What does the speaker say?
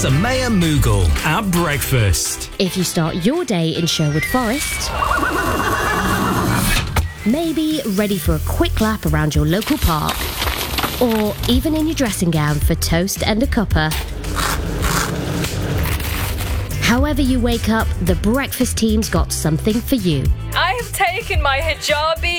Samaya Mughal at breakfast. If you start your day in Sherwood Forest, maybe ready for a quick lap around your local park, or even in your dressing gown for toast and a cuppa. However you wake up, the breakfast team's got something for you. I have taken my hijabi